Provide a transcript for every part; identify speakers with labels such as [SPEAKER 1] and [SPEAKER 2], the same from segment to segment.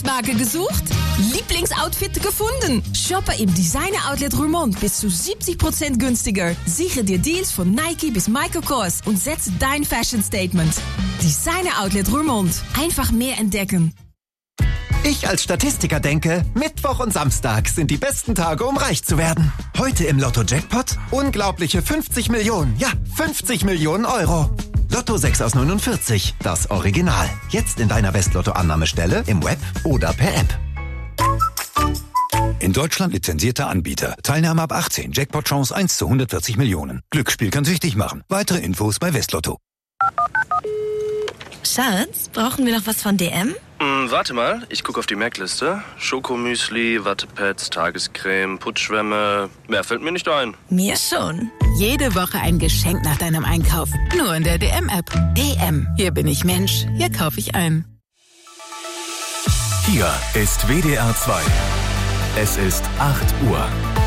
[SPEAKER 1] Lieblingsmarke gesucht? Lieblingsoutfit gefunden? Shoppe im Designer-Outlet Roermond bis zu 70% günstiger. Sichere dir Deals von Nike bis Michael Kors und setze dein Fashion-Statement. Designer-Outlet Roermond. Einfach mehr entdecken.
[SPEAKER 2] Ich als Statistiker denke, Mittwoch und Samstag sind die besten Tage, um reich zu werden. Heute im Lotto-Jackpot unglaubliche 50 Millionen, ja 50 Millionen Euro. Lotto 6 aus 49, das Original. Jetzt in deiner Westlotto-Annahmestelle, im Web oder per App.
[SPEAKER 3] In Deutschland lizenzierter Anbieter. Teilnahme ab 18. Jackpot-Chance 1 zu 140 Millionen. Glücksspiel kann süchtig machen. Weitere Infos bei Westlotto.
[SPEAKER 4] Schatz, brauchen wir noch was von DM?
[SPEAKER 5] Warte mal, ich gucke auf die Merkliste. Schokomüsli, Wattepads, Tagescreme, Putzschwämme. Mehr fällt mir nicht ein.
[SPEAKER 4] Mir schon.
[SPEAKER 6] Jede Woche ein Geschenk nach deinem Einkauf. Nur in der DM-App. DM. Hier bin ich Mensch. Hier kaufe ich ein.
[SPEAKER 7] Hier ist WDR 2. Es ist 8 Uhr.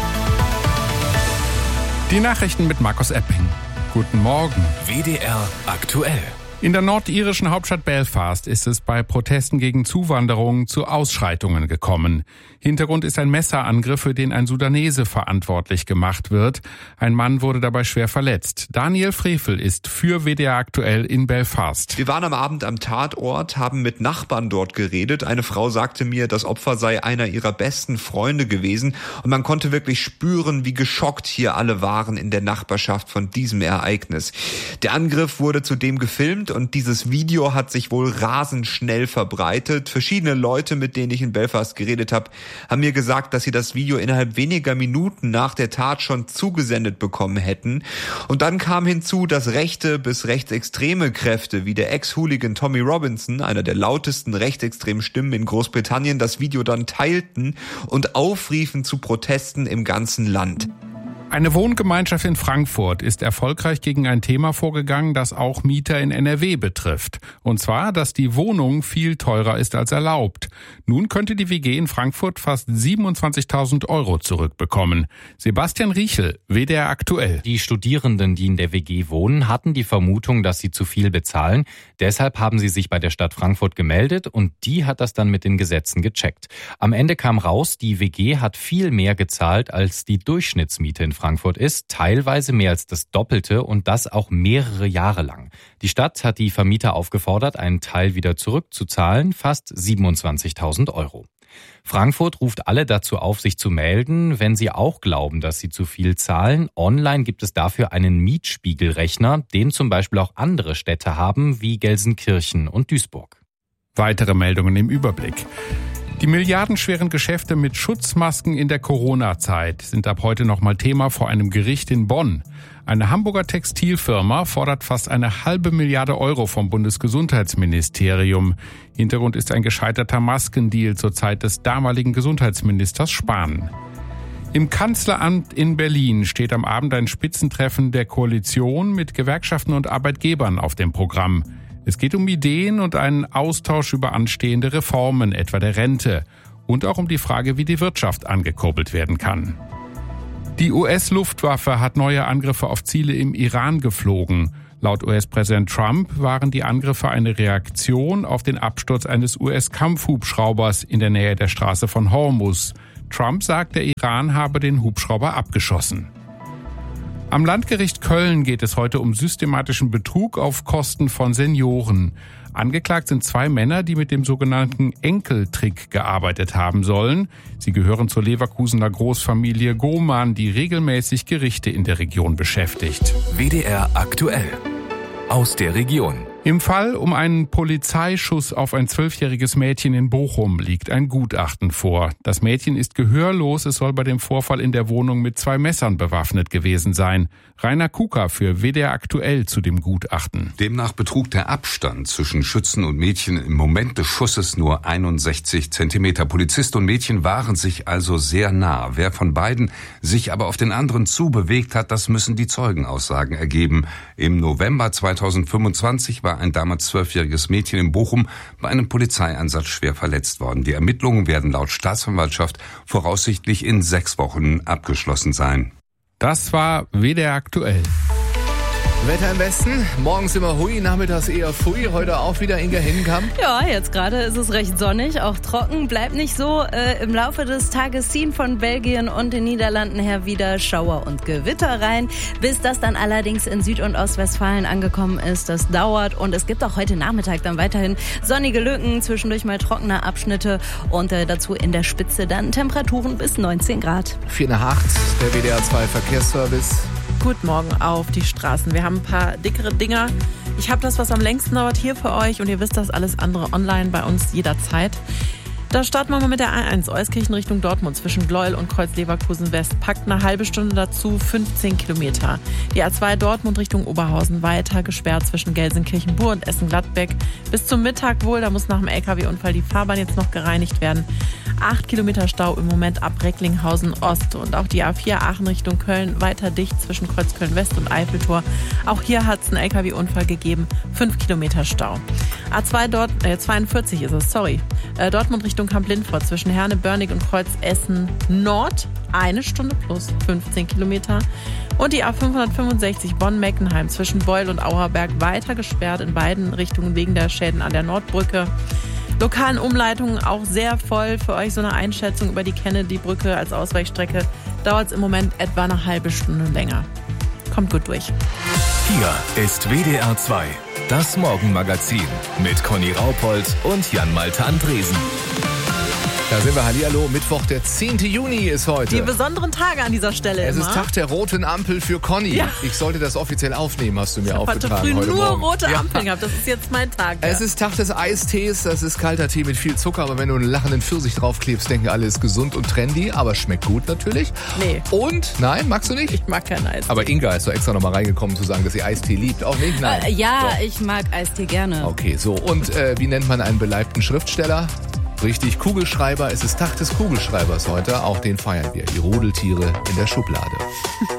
[SPEAKER 8] Die Nachrichten mit Markus Epping. Guten Morgen.
[SPEAKER 7] WDR aktuell.
[SPEAKER 8] In der nordirischen Hauptstadt Belfast ist es bei Protesten gegen Zuwanderung zu Ausschreitungen gekommen. Hintergrund ist ein Messerangriff, für den ein Sudanese verantwortlich gemacht wird. Ein Mann wurde dabei schwer verletzt. Daniel Frevel ist für WDR aktuell in Belfast.
[SPEAKER 9] Wir waren am Abend am Tatort, haben mit Nachbarn dort geredet. Eine Frau sagte mir, das Opfer sei einer ihrer besten Freunde gewesen. Und man konnte wirklich spüren, wie geschockt hier alle waren in der Nachbarschaft von diesem Ereignis. Der Angriff wurde zudem gefilmt und dieses Video hat sich wohl rasend schnell verbreitet. Verschiedene Leute, mit denen ich in Belfast geredet habe, haben mir gesagt, dass sie das Video innerhalb weniger Minuten nach der Tat schon zugesendet bekommen hätten. Und dann kam hinzu, dass rechte bis rechtsextreme Kräfte wie der Ex-Hooligan Tommy Robinson, einer der lautesten rechtsextremen Stimmen in Großbritannien, das Video dann teilten und aufriefen zu Protesten im ganzen Land.
[SPEAKER 8] Eine Wohngemeinschaft in Frankfurt ist erfolgreich gegen ein Thema vorgegangen, das auch Mieter in NRW betrifft. Und zwar, dass die Wohnung viel teurer ist als erlaubt. Nun könnte die WG in Frankfurt fast 27.000 Euro zurückbekommen. Sebastian Riechel, WDR aktuell.
[SPEAKER 10] Die Studierenden, die in der WG wohnen, hatten die Vermutung, dass sie zu viel bezahlen. Deshalb haben sie sich bei der Stadt Frankfurt gemeldet und die hat das dann mit den Gesetzen gecheckt. Am Ende kam raus, die WG hat viel mehr gezahlt, als die Durchschnittsmiete in Frankfurt ist, teilweise mehr als das Doppelte und das auch mehrere Jahre lang. Die Stadt hat die Vermieter aufgefordert, einen Teil wieder zurückzuzahlen, fast 27.000 Euro. Frankfurt ruft alle dazu auf, sich zu melden, wenn sie auch glauben, dass sie zu viel zahlen. Online gibt es dafür einen Mietspiegelrechner, den zum Beispiel auch andere Städte haben, wie Gelsenkirchen und Duisburg.
[SPEAKER 8] Weitere Meldungen im Überblick. Die milliardenschweren Geschäfte mit Schutzmasken in der Corona-Zeit sind ab heute nochmal Thema vor einem Gericht in Bonn. Eine Hamburger Textilfirma fordert fast 1,5 Milliarde Euro vom Bundesgesundheitsministerium. Hintergrund ist ein gescheiterter Maskendeal zur Zeit des damaligen Gesundheitsministers Spahn. Im Kanzleramt in Berlin steht am Abend ein Spitzentreffen der Koalition mit Gewerkschaften und Arbeitgebern auf dem Programm. Es geht um Ideen und einen Austausch über anstehende Reformen, etwa der Rente. Und auch um die Frage, wie die Wirtschaft angekurbelt werden kann. Die US-Luftwaffe hat neue Angriffe auf Ziele im Iran geflogen. Laut US-Präsident Trump waren die Angriffe eine Reaktion auf den Absturz eines US-Kampfhubschraubers in der Nähe der Straße von Hormuz. Trump sagt, der Iran habe den Hubschrauber abgeschossen. Am Landgericht Köln geht es heute um systematischen Betrug auf Kosten von Senioren. Angeklagt sind 2 Männer, die mit dem sogenannten Enkeltrick gearbeitet haben sollen. Sie gehören zur Leverkusener Großfamilie Gohmann, die regelmäßig Gerichte in der Region beschäftigt.
[SPEAKER 7] WDR aktuell. Aus der Region.
[SPEAKER 8] Im Fall um einen Polizeischuss auf ein 12-jähriges Mädchen in Bochum liegt ein Gutachten vor. Das Mädchen ist gehörlos, es soll bei dem Vorfall in der Wohnung mit 2 Messern bewaffnet gewesen sein. Rainer Kuka für WDR aktuell zu dem Gutachten.
[SPEAKER 11] Demnach betrug der Abstand zwischen Schützen und Mädchen im Moment des Schusses nur 61 Zentimeter. Polizist und Mädchen waren sich also sehr nah. Wer von beiden sich aber auf den anderen zubewegt hat, das müssen die Zeugenaussagen ergeben. Im November 2025 war ein damals 12-jähriges Mädchen in Bochum bei einem Polizeieinsatz schwer verletzt worden. Die Ermittlungen werden laut Staatsanwaltschaft voraussichtlich in 6 Wochen abgeschlossen sein.
[SPEAKER 8] Das war WDR aktuell.
[SPEAKER 12] Wetter im Westen, morgens immer hui, nachmittags eher pfui, heute auch wieder Inga Hingenkamp.
[SPEAKER 13] Ja, jetzt gerade ist es recht sonnig, auch trocken, bleibt nicht so. Im Laufe des Tages ziehen von Belgien und den Niederlanden her wieder Schauer und Gewitter rein. Bis das dann allerdings in Süd- und Ostwestfalen angekommen ist, das dauert. Und es gibt auch heute Nachmittag dann weiterhin sonnige Lücken, zwischendurch mal trockene Abschnitte und dazu in der Spitze dann Temperaturen bis 19 Grad.
[SPEAKER 12] 4 nach 8, der WDR 2 Verkehrsservice.
[SPEAKER 14] Guten Morgen auf die Straßen. Wir haben ein paar dickere Dinger. Ich habe das, was am längsten dauert, hier für euch. Und ihr wisst das alles andere online bei uns jederzeit. Da starten wir mal mit der A1 Euskirchen Richtung Dortmund zwischen Gleuel und Kreuz-Leverkusen West. Packt eine halbe Stunde dazu, 15 Kilometer. Die A2 Dortmund Richtung Oberhausen weiter gesperrt zwischen Gelsenkirchen-Bur und Essen-Gladbeck. Bis zum Mittag wohl, da muss nach dem LKW-Unfall die Fahrbahn jetzt noch gereinigt werden. 8 Kilometer Stau im Moment ab Recklinghausen Ost. Und auch die A4 Aachen Richtung Köln weiter dicht zwischen Kreuzköln West und Eiffeltor. Auch hier hat es einen LKW-Unfall gegeben. 5 Kilometer Stau. A2 42 ist es, Dortmund Richtung Kamp-Lindfort zwischen Herne-Börnig und Kreuz Essen Nord. 1 Stunde plus 15 Kilometer. Und die A565 Bonn-Meckenheim zwischen Beul und Auerberg weiter gesperrt in beiden Richtungen wegen der Schäden an der Nordbrücke. Lokalen Umleitungen auch sehr voll. Für euch so eine Einschätzung über die Kennedy-Brücke als Ausweichstrecke dauert es im Moment etwa eine halbe Stunde länger. Kommt gut durch.
[SPEAKER 7] Hier ist WDR 2, das Morgenmagazin mit Conny Raupold und Jan-Malte Andresen.
[SPEAKER 12] Da sind wir, hallihallo, Mittwoch, der 10. Juni ist heute.
[SPEAKER 14] Die besonderen Tage an dieser Stelle
[SPEAKER 12] Es
[SPEAKER 14] immer.
[SPEAKER 12] ist Tag der roten Ampel für Conny.
[SPEAKER 14] Ja.
[SPEAKER 12] Ich sollte das offiziell aufnehmen, hast du mir
[SPEAKER 14] Ich habe heute
[SPEAKER 12] aufgetragen.
[SPEAKER 14] früh nur
[SPEAKER 12] Morgen.
[SPEAKER 14] rote Ampeln gehabt, das ist jetzt mein Tag. Ja.
[SPEAKER 12] Es ist Tag des Eistees, das ist kalter Tee mit viel Zucker, aber wenn du einen lachenden Pfirsich draufklebst, denken alle, ist gesund und trendy, aber schmeckt gut natürlich.
[SPEAKER 14] Nee.
[SPEAKER 12] Und, nein, magst du nicht?
[SPEAKER 14] Ich mag keinen Eistee.
[SPEAKER 12] Aber Inga ist doch extra nochmal reingekommen zu sagen, dass sie Eistee liebt. Auch nicht? Nein.
[SPEAKER 13] Ja,
[SPEAKER 12] So.
[SPEAKER 13] ich mag Eistee gerne.
[SPEAKER 12] Okay, so. Und wie nennt man einen beleibten Schriftsteller? Richtig, Kugelschreiber. Es ist Tag des Kugelschreibers heute. Auch den feiern wir. Die Rudeltiere in der Schublade.